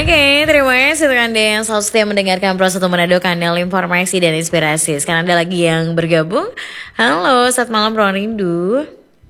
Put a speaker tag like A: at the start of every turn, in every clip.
A: Oke, terima kasih untuk Anda yang selalu setia mendengarkan Pro 1 Manado, kanal informasi dan inspirasi. Sekarang ada lagi yang bergabung. Halo, selamat malam Bro Rindu.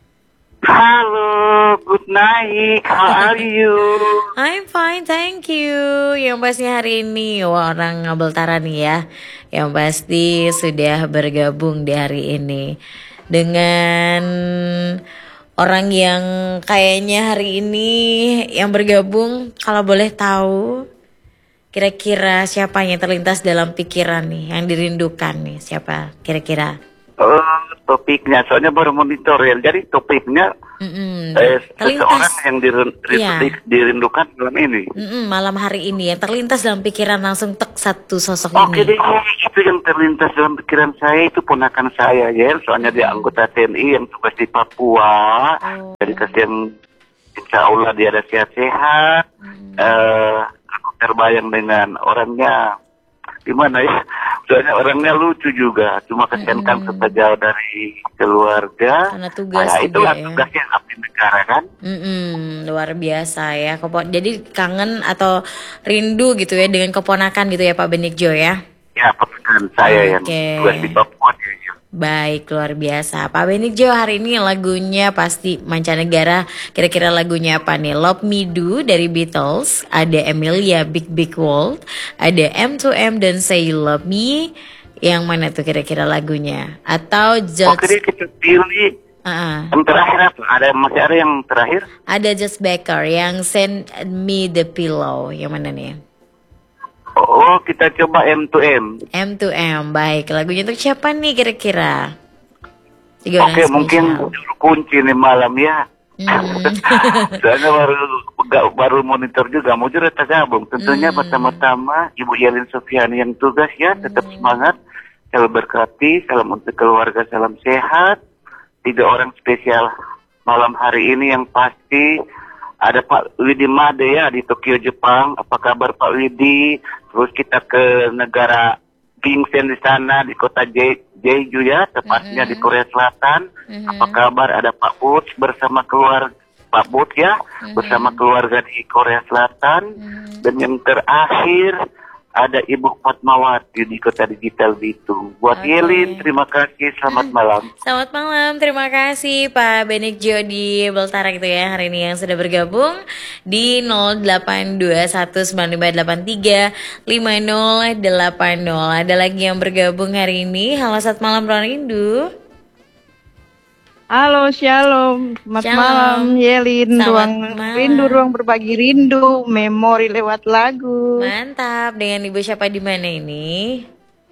B: Halo, good night. How are you?
A: I'm fine, thank you. Yang pasti hari ini orang Ngabeltara nih ya, yang pasti sudah bergabung di hari ini dengan orang yang kayaknya hari ini yang bergabung. Kalau boleh tahu, kira-kira siapa yang terlintas dalam pikiran nih, yang dirindukan nih, siapa kira-kira?
B: Topiknya, soalnya baru monitor ya. Jadi topiknya seseorang yang dirindukan malam ini.
A: Malam hari ini yang terlintas dalam pikiran langsung satu sosok
B: Oke
A: ini.
B: deh, itu yang terlintas dalam pikiran saya itu ponakan saya ya. Soalnya dia anggota TNI yang tugas di Papua. Jadi kasihan, insya Allah dia ada sehat-sehat. Aku terbayang dengan orangnya. Gimana ya? Soalnya orangnya lucu juga, cuma kasihan kan serta jauh dari keluarga.
A: Karena tugas
B: itulah
A: juga, ya.
B: Tugasnya abdi negara kan.
A: Luar biasa ya. Jadi kangen atau rindu gitu ya dengan keponakan gitu ya Pak Benikjo ya?
B: Ya, keponakan saya yang tugas di Papua ya.
A: Baik, luar biasa. Pak Benikjo, hari ini lagunya pasti mancanegara. Kira-kira lagunya apa nih? Love Me Do dari Beatles, ada Emilia Big Big World, ada M2M dan Say You Love Me. Yang mana tuh kira-kira lagunya? Atau Just...
B: Oke, kita pilih yang terakhir apa? Masih ada yang terakhir?
A: Ada Just Baker yang Send Me the Pillow. Yang mana nih?
B: Oh, kita coba M2M.
A: M2M, baik. Lagunya untuk siapa nih kira-kira?
B: Oke, mungkin juru kunci nih malam ya. Soalnya baru monitor juga. Mau kita gabung. Tentunya pertama-tama Ibu Yelin Sofiani yang tugas ya. Tetap semangat. Selalu berkati. Salam untuk keluarga. Salam sehat. 3 orang spesial malam hari ini yang pasti. Ada Pak Widi Made ya di Tokyo, Jepang. Apa kabar Pak Widi? Terus kita ke negara Gingsen di sana, di kota Jeju ya, tepatnya di Korea Selatan. Apa kabar? Ada Pak Boots bersama keluarga. Pak Boots ya, bersama keluarga di Korea Selatan. Dan yang terakhir, ada Ibu Fatmawati di Kota Digital Bitung. Buat Yelin, terima kasih. Selamat malam.
A: Selamat malam, terima kasih Pak Benikjo di Beltara gitu ya hari ini yang sudah bergabung di 082195835080. Ada lagi yang bergabung hari ini. Halo, selamat malam Bro Rindu.
C: Halo, shalom. Selamat malam, Yelin. Ruang berbagi rindu, memori lewat lagu.
A: Mantap. Dengan Ibu siapa di mana ini?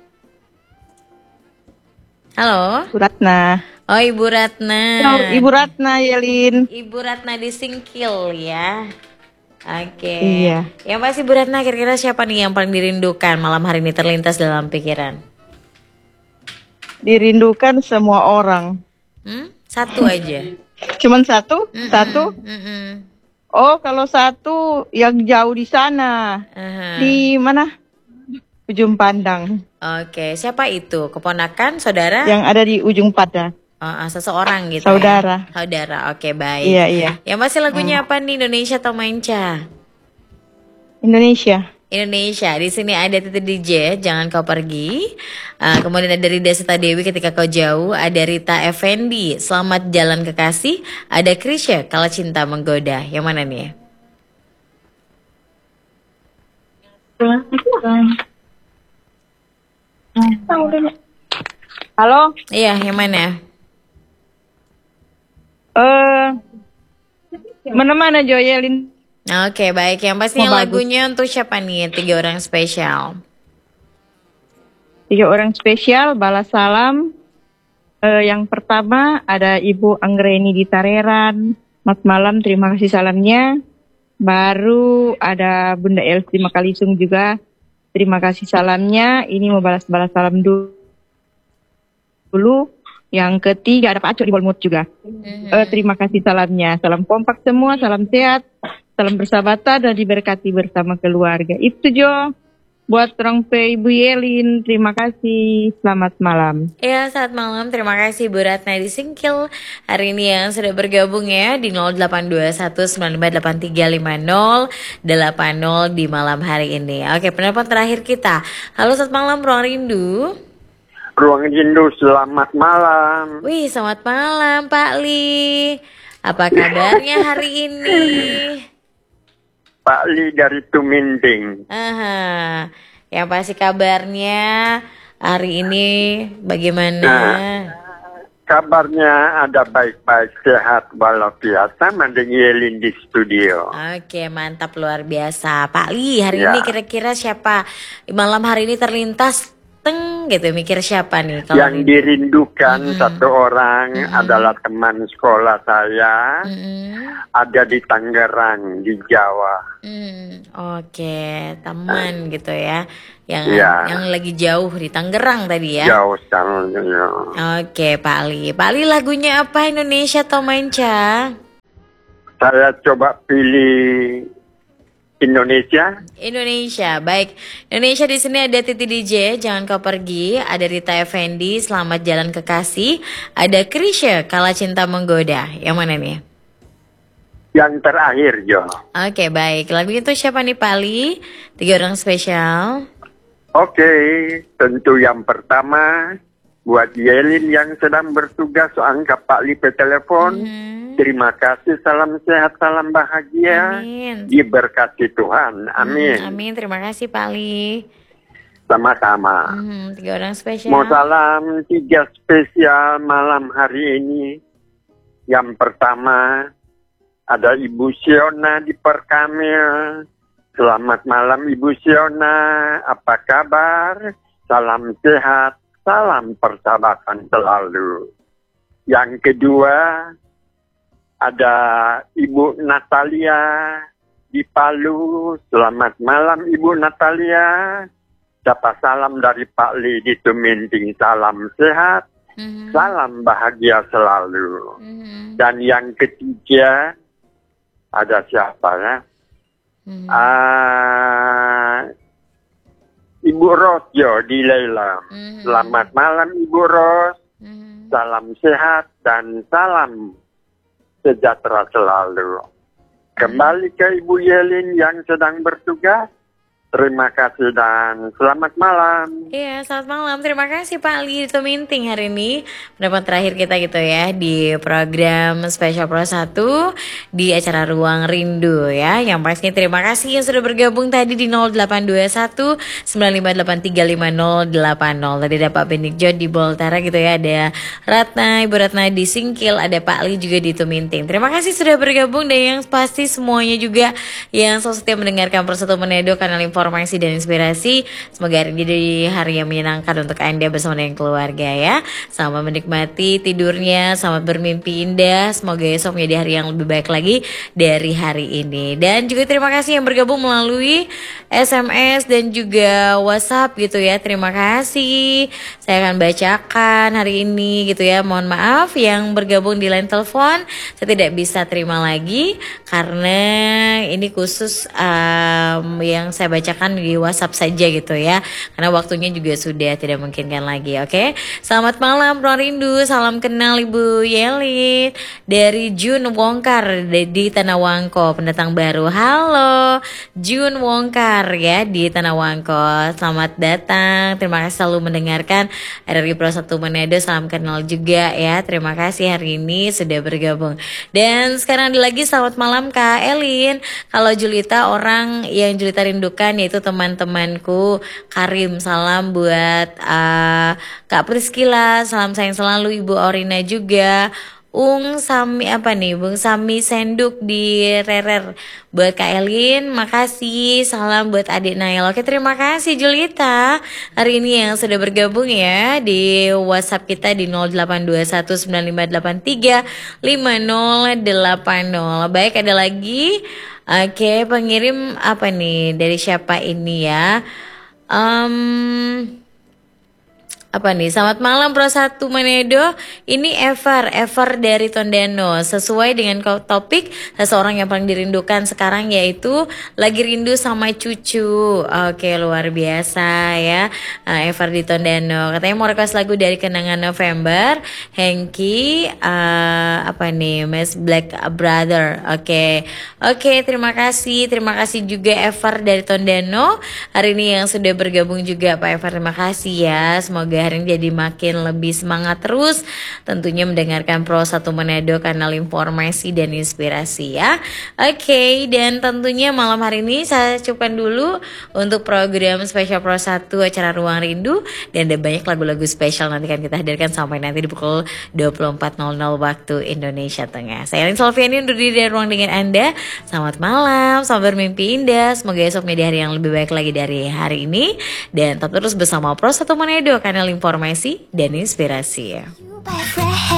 A: Halo?
C: Ibu Ratna.
A: Oh, Ibu Ratna.
C: Ibu Ratna, Yelin.
A: Ibu Ratna di Singkil ya. Oke.
C: Iya.
A: Yang pasti Ibu Ratna, kira-kira siapa nih yang paling dirindukan malam hari ini terlintas dalam pikiran?
C: Dirindukan semua orang.
A: Satu aja.
C: Cuman satu? Satu? Oh, kalau satu yang jauh di sana. Di mana? Ujung Pandang.
A: Oke, siapa itu? Keponakan, saudara?
C: Yang ada di Ujung Pandang.
A: Seseorang gitu.
C: Saudara.
A: Ya? Saudara, oke baik.
C: Iya, iya.
A: Yang masih lagunya apa nih? Indonesia atau Manca?
C: Indonesia.
A: Indonesia. Di sini ada Titi DJ, Jangan Kau Pergi. Kemudian ada Rida Seta Dewi, Ketika Kau Jauh. Ada Rita Effendi, Selamat Jalan Kekasih. Ada Krisya, Kalau Cinta Menggoda. Yang mana nih?
C: Halo?
A: Iya, yang mana?
C: Mana-mana Joyelin.
A: Oke, baik. Yang pastinya lagunya untuk siapa nih? 3 orang spesial.
C: 3 orang spesial, balas salam. Yang pertama ada Ibu Anggreni di Tareran. Selamat malam, terima kasih salamnya. Baru ada Bunda Elsie Makalisung juga. Terima kasih salamnya. Ini mau balas-balas salam dulu. Yang ketiga ada Pak Acok di Bolmut juga. Terima kasih salamnya. Salam kompak semua, salam sehat. Salam bersahabatan dan diberkati bersama keluarga. Itu Jo. buat orang tua Ibu Yelin. Terima kasih. Selamat malam.
A: Ya, selamat malam. Terima kasih Bu Ratna di Singkil hari ini yang sudah bergabung ya di 082195835080 di malam hari ini. Oke, penelpon terakhir kita. Halo, selamat malam Ruang Rindu.
D: Ruang Rindu, selamat malam.
A: Wih, selamat malam Pak Li. Apa kabarnya hari ini?
D: Pak Li dari Tuminting.
A: Aha. Yang pasti kabarnya hari ini bagaimana?
D: Kabarnya ada baik-baik, sehat walafiat, sama dengan Yelin di studio.
A: Oke, mantap, luar biasa. Pak Li, hari ini kira-kira siapa malam hari ini terlintas gitu, mikir siapa nih? Kalau
D: yang dirindukan satu orang adalah teman sekolah saya, ada di Tangerang, di Jawa.
A: Oke, teman gitu ya, yang lagi jauh di Tangerang tadi ya.
D: Jauh sangat.
A: Oke, Pak Li. Pak Li, lagunya apa, Indonesia atau Manca?
D: Saya coba pilih Indonesia.
A: Indonesia, baik. Indonesia di sini ada Titi DJ, Jangan Kau Pergi, ada Rita Effendi, Selamat Jalan Kekasih, ada Krisya, Kala Cinta Menggoda. Yang mana nih?
D: Yang terakhir, Jo.
A: Oke, baik. Lagu itu siapa nih, Pak Ali? 3 orang spesial.
D: Oke, tentu yang pertama buat Yelin yang sedang bertugas, angkat Pak Li pe telepon. Terima kasih, salam sehat, salam bahagia.
A: Amin.
D: Diberkati Tuhan. Amin.
A: Amin, terima kasih Pak Ali.
D: Sama-sama.
A: 3 orang spesial.
D: Mau salam 3 spesial malam hari ini. Yang pertama ada Ibu Siona di Perkamil. Selamat malam Ibu Siona, apa kabar? Salam sehat, salam persahabatan selalu. Yang kedua ada Ibu Natalia di Palu. Selamat malam Ibu Natalia. Dapat salam dari Pak Li di Tuminting. Salam sehat, salam bahagia selalu. Dan yang ketiga ada siapa ya? Ibu Rosjo di Leilam. Selamat malam Ibu Ros. Salam sehat dan salam sejahtera selalu. Kembali ke Ibu Yelin yang sedang bertugas. Terima kasih dan selamat malam.
A: Iya, selamat malam. Terima kasih Pak Ali di Tuminting hari ini. Pendapat terakhir kita gitu ya di program Spesial Pro 1 di acara Ruang Rindu ya. Yang pastinya terima kasih yang sudah bergabung tadi di 0821 9583508. Tadi ada Pak Benik John di Boltara gitu ya. Ada Ratna, Ibu Ratna di Singkil, ada Pak Ali juga di Tuminting. Terima kasih sudah bergabung dan yang pasti semuanya juga yang selalu setia mendengarkan Persatu Menedo, kanal informasi dan inspirasi. Semoga hari ini jadi hari yang menyenangkan untuk Anda bersama dengan keluarga ya. Selamat menikmati tidurnya, selamat bermimpi indah. Semoga esok menjadi hari yang lebih baik lagi dari hari ini. Dan juga terima kasih yang bergabung melalui SMS dan juga WhatsApp gitu ya. Terima kasih. Saya akan bacakan hari ini gitu ya. Mohon maaf yang bergabung di line telepon, saya tidak bisa terima lagi karena ini khusus yang saya bacakan di WhatsApp saja gitu ya, karena waktunya juga sudah tidak memungkinkan lagi. Oke, selamat malam Ruang Rindu, salam kenal Ibu Yelin dari Jun Wongkar di Tanah Wangko, pendatang baru. Halo Jun Wongkar ya di Tanah Wangko, selamat datang, terima kasih selalu mendengarkan RRI Pro 1 Manado. Salam kenal juga ya, terima kasih hari ini sudah bergabung. Dan sekarang ada lagi selamat malam Kak Elin. Kalau Julita, orang yang Julita rindukan yaitu teman-temanku. Karim, salam buat Kak Priscila, salam sayang selalu Ibu Orina juga. Sami apa nih, Bung Sami Senduk di Rerer. Buat Kak Elin, makasih. Salam buat adik Nail. Oke, terima kasih Julita hari ini yang sudah bergabung ya di WhatsApp kita di 082195835080. Baik, ada lagi. Oke, pengirim apa nih? Dari siapa ini ya? Apa nih? Selamat malam Pro 1 Manedo. Ini Ever dari Tondano. Sesuai dengan topik seseorang yang paling dirindukan sekarang yaitu lagi rindu sama cucu. Oke, luar biasa ya. Ever di Tondano. Katanya mau request lagu dari Kenangan November. Hengki apa nih? Miss Black Brother. Oke, terima kasih juga Ever dari Tondano. Hari ini yang sudah bergabung juga Pak Ever, terima kasih ya. Semoga hari ini jadi makin lebih semangat terus tentunya mendengarkan Pro 1 Manado, kanal informasi dan inspirasi ya. Oke, dan tentunya malam hari ini saya cukupkan dulu untuk program spesial Pro 1 acara Ruang Rindu, dan ada banyak lagu-lagu spesial nanti kan kita hadirkan sampai nanti di pukul 24.00 waktu Indonesia Tengah. Saya Rin Solviani undur diri dari ruang dengan Anda. Selamat malam, selamat bermimpi indah. Semoga esok menjadi hari yang lebih baik lagi dari hari ini, dan tetap terus bersama Pro 1 Manado, kanal informasi dan inspirasi ya.